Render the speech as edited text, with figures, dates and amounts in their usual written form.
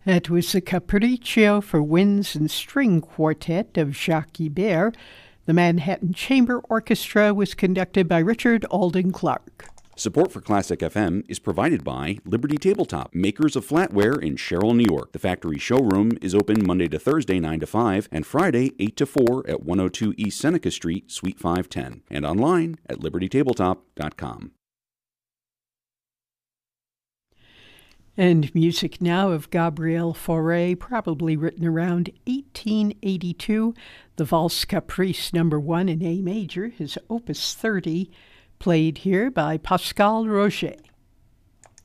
That was the Capriccio for Winds and String Quartet of Jacques Ibert. The Manhattan Chamber Orchestra was conducted by Richard Alden Clark. Support for Classic FM is provided by Liberty Tabletop, makers of flatware in Sherrill, New York. The factory showroom is open Monday to Thursday, 9 to 5, and Friday, 8 to 4 at 102 East Seneca Street, Suite 510, and online at libertytabletop.com. And music now of Gabriel Fauré, probably written around 1882. The Valse Caprice No. 1 in A major, his opus 30, played here by Pascal Roger.